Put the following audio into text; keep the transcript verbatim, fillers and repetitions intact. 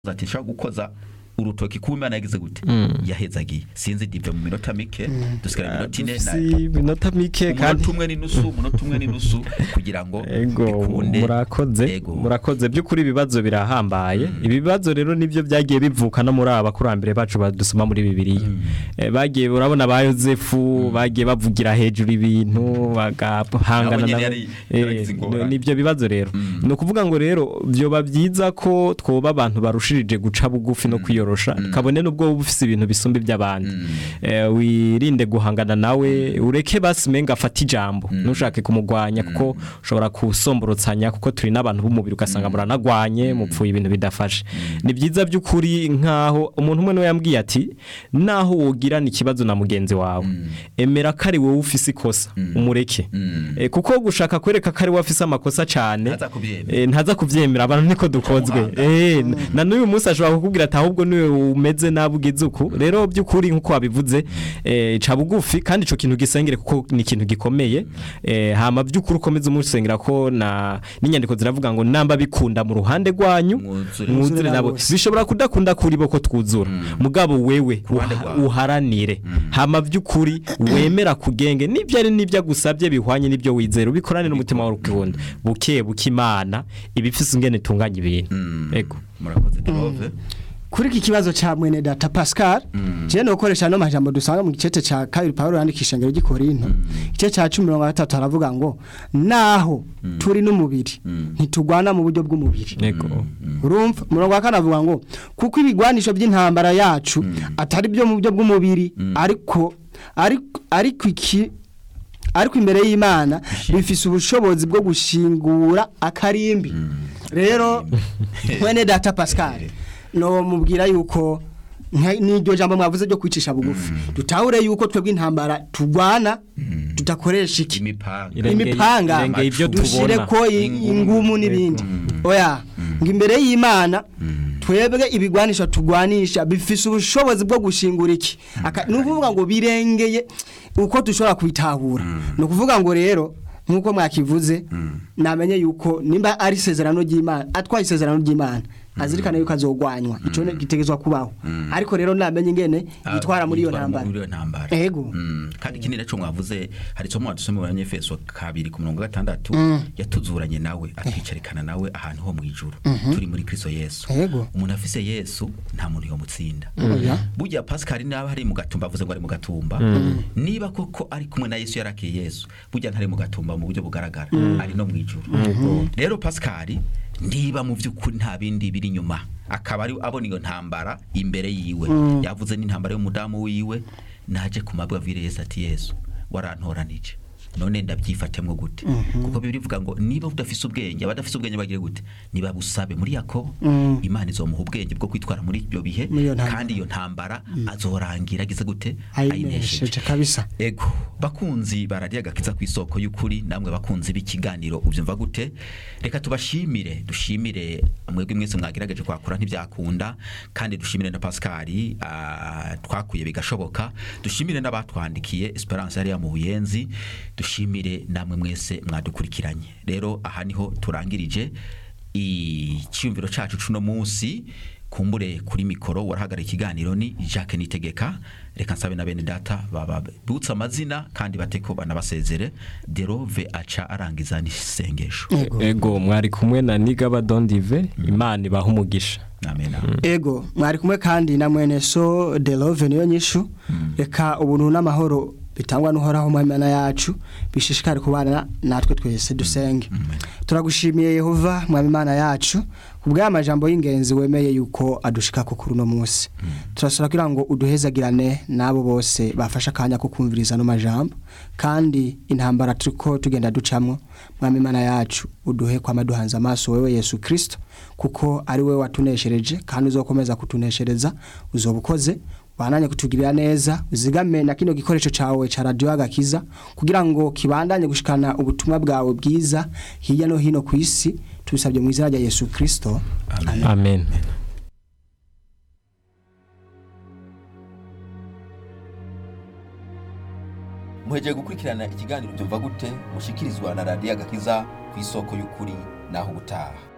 ati nshaka gukoza urutoki ku Imana yagize gute yahezagiye sinzi dive mu minota mike dusikara minota ine si minota mike kandi umwe ni nusu umunota umwe ni nusu kugira ngo bikunde murakoze murakoze by'ukuri ibibazo birahambaye ibibazo rero nivyo byagiye bivuka no muri abakurambere bacu badusoma muri Bibiliya bagiye urabona ba Yosefu bagiye bavugira hejuru ibintu bagahangana nabo nivyo bibazo rero no kuvuga ngo rero byo babyiza ko twoba abantu barushirije guca bugufi no kwiyo kabone nubwo ufise ibintu bisumba iby'abandi wirinde guhangana nawe ureke basimenga afata ijambo nushake kumugwanya kuko ushobora kusomborotsanya kuko turi n'abantu b'umubiri ugasanga muranagwanye mupfuye ibintu bidafashe ni byiza by'ukuri nkaho umuntu umwe no yambwiye ati naho wogirana ikibazo na mugenzi wawe emera kari wowe ufise ikosa umureke kuko gushaka kwereka kari wafise amakosa cyane ntaza kuvyemera abantu niko dukozwe eh na n'uyu munsi ashobora kukubwira ati ahubwo niwe umeze nabugize uko rero by'ukuri nkuko wabivuze eh ca bugufi kandi ico kintu gisengere kuko ni ikintu gikomeye eh hama by'ukuri ukomeze umusengera ko na n'inyandiko ziravuga ngo namba bikunda mu ruhande rwanyu mwuzure nabo bishobora kudakunda kuri boko twuzura mugabo wewe uharanire hama by'ukuri wemera kugenge nibyo ari nibyo gusabye bihwanye nibyo wizera ubikorane n'umutima wawe ukunda buke bukimana ibifise ngene tunganye ibintu ego murakoze Derove kuri iki kibazo cha mwene data Pascal je no koresha no majambo dusanga mu gicete cha kabiri Paulo yandikisha ngero gikorinto igice cha cumi na gatatu aravuga ngo naho turi n'umubiri ntitugwana mu buryo bw'umubiri yego urumva murongo wa kanavuga ngo kuko ibigwanisho by'intambara yacu atari byo mu buryo bw'umubiri ariko ariko ariko iki ariko imbere y'Imana bifise ubushobozi bwo gushingura akarimbi rero mwene data Pascal no mubwira yuko n'iryo jambo mwavuze ryo kwicisha bugufi dutahure yuko twebwe intambara tugwana tutakoresha iki imipanga dushire ko ingumu n'ibindi oya ngo imbere y'Imana twebwe ibigwanisha tugwanisha bifise ubushobozi bwo gushingura iki nukuvuga ngo birengeye uko dushobora kwitahura no kuvuga ngo rero nkuko mwakivuze namenye yuko nimba ari sezerano ry'Imana atwaye sezerano ry'Imana azirikana yuko azogwanywa ico gitegezwa kubaho ariko rero namenye ingene yitwara muri iyo ntambara ego kandi ikindi naco mwavuze hari cyo mwadusome mu Efeso kabiri ku mirongo gatandatu yatuzuranye nawe atwicarikana nawe ahantu ho mu ijuru turi muri Kristo Yesu umuntu afise Yesu nta muntu yo mutsinda burya Pascal naba hari mu gatumba avuze ngo ari mu gatumba niba koko ari kumwe na Yesu yarakiye Yesu burya ntari mu gatumba mu buryo bugaragara ari no mu ijuru rero Pascal ndiba mu by'ukuri nta bindi biri nyuma akaba ari abona iyo ntambara imbere yiwe yavuze n'intambara y'umudamu wiwe naje kumabwa vire Yesu ati Yesu warantoranije none ndabyifatemwe gute kuko bibirivuga ngo niba udafise ubwenge abadafise ubwenge bagire gute niba busabe muri Yakobo Imana izomuha ubwenge bwo kwitwara muri ibyo bihe kandi iyo ntambara azorangira gize gute ayinesheje kabisa ego bakunzi baradiya gakiza ku isoko y'ukuri namwe bakunzi b'ikiganiro ubyumva gute reka tubashimire dushimire mwebwe mwese mwagerageje kwakura ntibyakunda kandi dushimire na Pascal twakuye bigashoboka dushimire n'abatwandikiye Esperance yari mu Buyenzi dushimire namwe mwese mwadukurikiranye rero aha niho turangirije icyumviro cacu cuno munsi kumbure kuri mikoro warahagara ikiganiro ni Jacques Nitegeka reka nsabe na bene data baba butsa amazina kandi bateko banabasezere Derove aca arangiza n'isengesho ego mwari kumwe na Nigaba Dondive Imana ibaha umugisha amen ego mwari kumwe kandi na mwene so Derove niyo nyishu reka ubuntu n'amahoro bitangwa n'uhoraho mu Imana yacu bishishikare kubana natwe twese dusenge turagushimiye Yehova mu Imana yacu kubwa amajambo y'ingenzi wemeye yuko adushika ku kuruno munsi turasura kugira ngo uduhezagirane nabo bose bafasha kanya ko kumviriza no majambo kandi intambara turiko tugenda ducamwo mu Imana yacu uduhe kwa maduhanza amaso wewe Yesu Kristo kuko ari we watuneshereje kandi uzokomeza kutuneshereza uzobukoze bananye kutugirira neza uzigame na kino gikoresho cawe ca radio agakiza kugira ngo kibandanye gushikana ubutumwa bwawe bwiza hirya no hino ku isi tubisabye mu izina rya Yesu Kristo amen, amen. Muheje gukurikirana ikiganiro byumva gute mushikirizwa na radio agakiza ku isoko y'ukuri naho gutaha